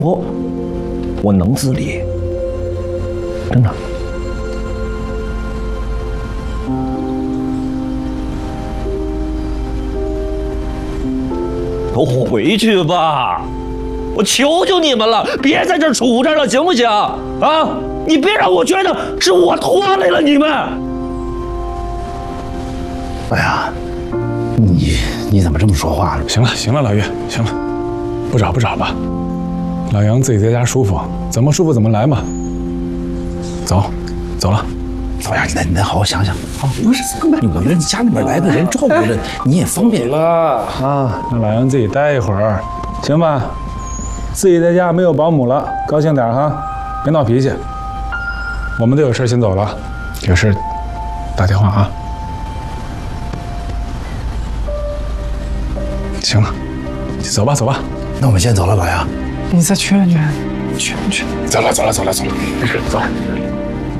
我能自理，真的。都回去吧，我求求你们了，别在这儿杵着了，行不行？啊，你别让我觉得是我拖累了你们。 哎呀，你怎么这么说话了？ 行了，老岳，行了，不找吧。老杨自己在家舒服，怎么舒服怎么来嘛。走了。 老杨，你再好好想想啊！不是，你我这家里面来个人照顾着，你也方便了啊。让老杨自己待一会儿，行吧？自己在家没有保姆了，高兴点哈，别闹脾气。我们都有事先走了，有事打电话啊。行了，走吧。 那我们先走了，老杨。 你再劝。走了，没事，走。